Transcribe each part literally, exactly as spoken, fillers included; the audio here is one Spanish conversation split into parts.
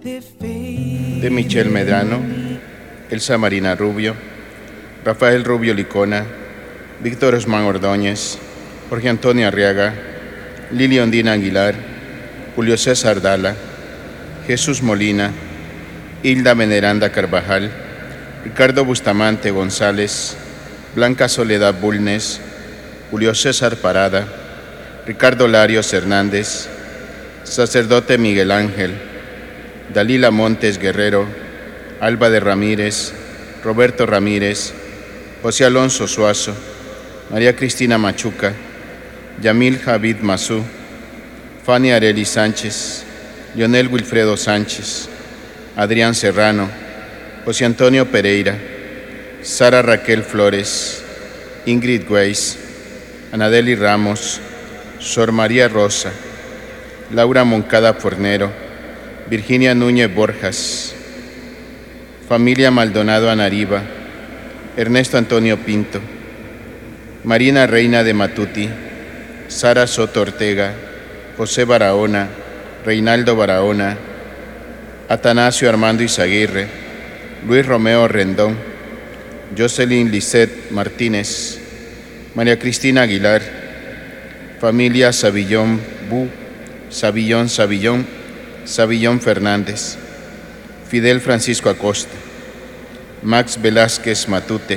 de Michelle Medrano, Elsa Marina Rubio, Rafael Rubio Licona, Víctor Osman Ordóñez, Jorge Antonio Arriaga, Lili Ondina Aguilar, Julio César Dala, Jesús Molina, Hilda Veneranda Carvajal, Ricardo Bustamante González, Blanca Soledad Bulnes, Julio César Parada, Ricardo Larios Hernández, Sacerdote Miguel Ángel, Dalila Montes Guerrero, Alba de Ramírez, Roberto Ramírez, José Alonso Suazo, María Cristina Machuca, Yamil Javid Mazú, Fanny Areli Sánchez, Lionel Wilfredo Sánchez, Adrián Serrano, José Antonio Pereira, Sara Raquel Flores, Ingrid Weiss, Anadeli Ramos, Sor María Rosa, Laura Moncada Fornero, Virginia Núñez Borjas, familia Maldonado Anariba, Ernesto Antonio Pinto, Marina Reina de Matuti, Sara Soto Ortega, José Barahona, Reinaldo Barahona, Atanasio Armando Izaguirre, Luis Romeo Rendón, Jocelyn Lisset Martínez, María Cristina Aguilar, familia Savillón Bu, Savillón Savillón, Savillón Fernández, Fidel Francisco Acosta, Max Velázquez Matute,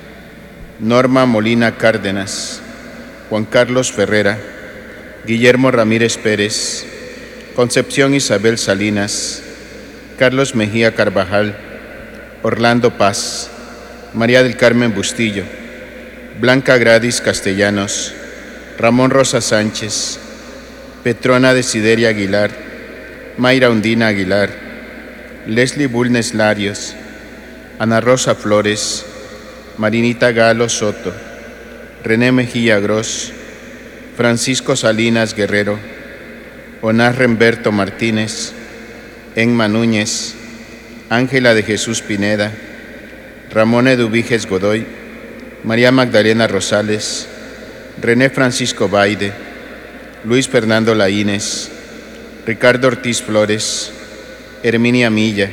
Norma Molina Cárdenas, Juan Carlos Ferrera, Guillermo Ramírez Pérez, Concepción Isabel Salinas, Carlos Mejía Carvajal, Orlando Paz, María del Carmen Bustillo, Blanca Gradis Castellanos, Ramón Rosa Sánchez, Petrona Desideria Aguilar, Mayra Undina Aguilar, Leslie Bulnes Larios, Ana Rosa Flores, Marinita Galo Soto, René Mejía Gros, Francisco Salinas Guerrero, Onar Remberto Martínez, Enma Núñez, Ángela de Jesús Pineda, Ramón Eduviges Godoy, María Magdalena Rosales, René Francisco Baide, Luis Fernando Laínez, Ricardo Ortiz Flores, Herminia Milla,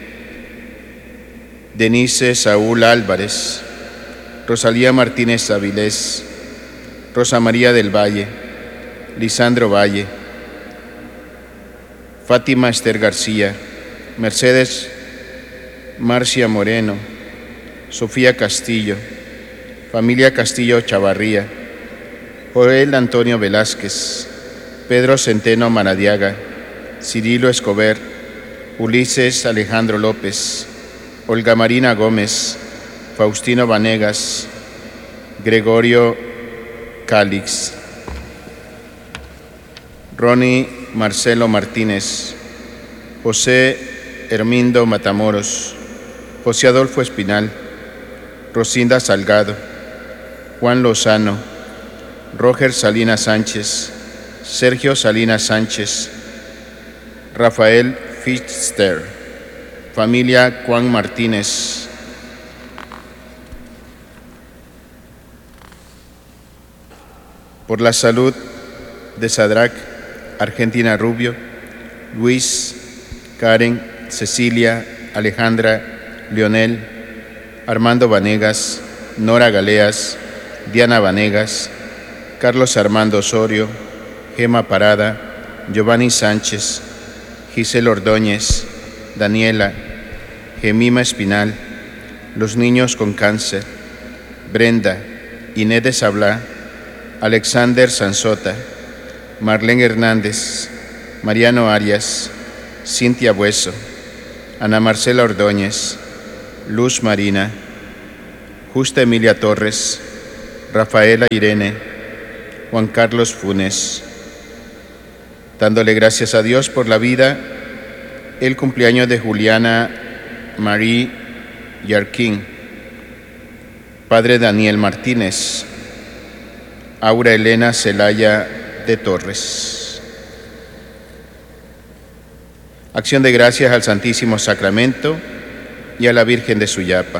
Denise Saúl Álvarez, Rosalía Martínez Avilés, Rosa María del Valle, Lisandro Valle, Fátima Esther García, Mercedes Marcia Moreno, Sofía Castillo, familia Castillo Chavarría, Joel Antonio Velázquez, Pedro Centeno Maradiaga, Cirilo Escobar, Ulises Alejandro López, Olga Marina Gómez, Faustino Vanegas, Gregorio Calix, Ronnie Marcelo Martínez, José Hermindo Matamoros, José Adolfo Espinal, Rosinda Salgado, Juan Lozano, Roger Salinas Sánchez, Sergio Salinas Sánchez, Rafael Fitzster, familia Juan Martínez, por la salud de Sadrac, Argentina Rubio, Luis, Karen, Cecilia, Alejandra, Leonel, Armando Vanegas, Nora Galeas, Diana Vanegas, Carlos Armando Osorio, Gema Parada, Giovanni Sánchez, Gisela Ordóñez, Daniela, Gemima Espinal, los niños con cáncer, Brenda, Inés de Sablá, Alexander Sansota, Marlene Hernández, Mariano Arias, Cintia Bueso, Ana Marcela Ordóñez, Luz Marina, Justa Emilia Torres, Rafaela Irene, Juan Carlos Funes, dándole gracias a Dios por la vida, el cumpleaños de Juliana Marie Yarquín, padre Daniel Martínez, Aura Elena Celaya de Torres. Acción de gracias al Santísimo Sacramento y a la Virgen de Suyapa.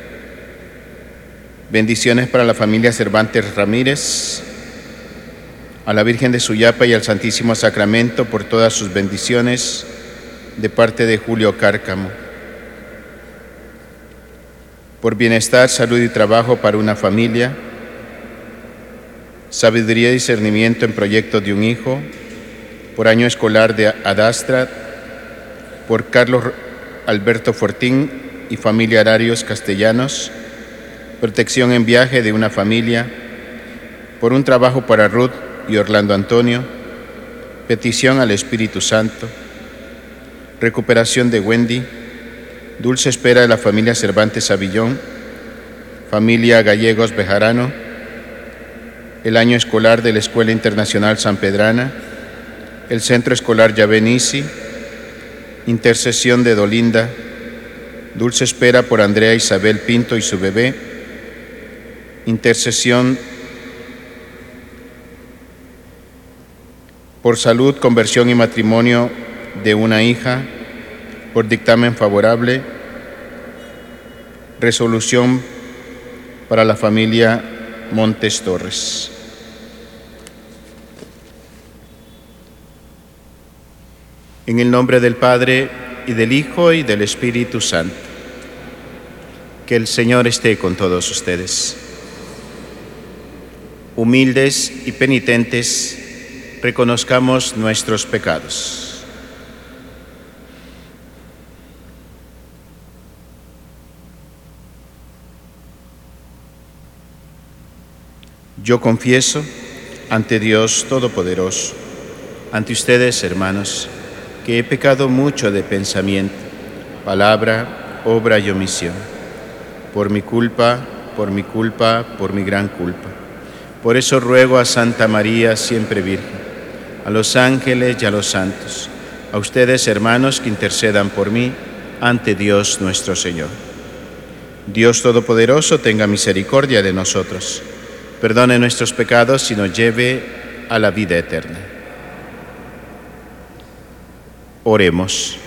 Bendiciones para la familia Cervantes Ramírez, a la Virgen de Suyapa y al Santísimo Sacramento por todas sus bendiciones, de parte de Julio Cárcamo. Por bienestar, salud y trabajo para una familia, sabiduría y discernimiento en proyectos de un hijo, por año escolar de Adastra, por Carlos Alberto Fortín y familia Ararios Castellanos, protección en viaje de una familia, por un trabajo para Ruth y Orlando Antonio, petición al Espíritu Santo, recuperación de Wendy, dulce espera de la familia Cervantes Avillón, familia Gallegos Bejarano, el año escolar de la Escuela Internacional San Pedrana, el Centro Escolar Yabenisi, intercesión de Dolinda, dulce espera por Andrea Isabel Pinto y su bebé, intercesión por salud, conversión y matrimonio de una hija, por dictamen favorable, resolución para la familia Montes Torres. En el nombre del Padre, y del Hijo, y del Espíritu Santo. Que el Señor esté con todos ustedes. Humildes y penitentes, reconozcamos nuestros pecados. Yo confieso ante Dios Todopoderoso, ante ustedes, hermanos, que he pecado mucho de pensamiento, palabra, obra y omisión, por mi culpa, por mi culpa, por mi gran culpa. Por eso ruego a Santa María, siempre Virgen, a los ángeles y a los santos, a ustedes, hermanos, que intercedan por mí ante Dios nuestro Señor. Dios Todopoderoso tenga misericordia de nosotros, perdone nuestros pecados y nos lleve a la vida eterna. Oremos.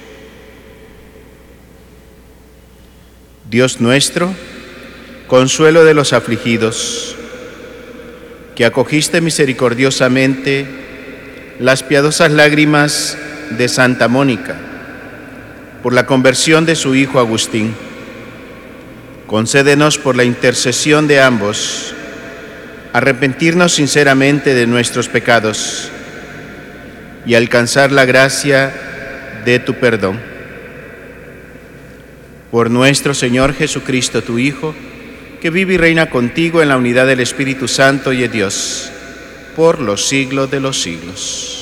Dios nuestro, consuelo de los afligidos, que acogiste misericordiosamente las piadosas lágrimas de Santa Mónica por la conversión de su hijo Agustín, concédenos por la intercesión de ambos arrepentirnos sinceramente de nuestros pecados y alcanzar la gracia de tu perdón. Por nuestro Señor Jesucristo, tu Hijo, que vive y reina contigo en la unidad del Espíritu Santo y de Dios, por los siglos de los siglos.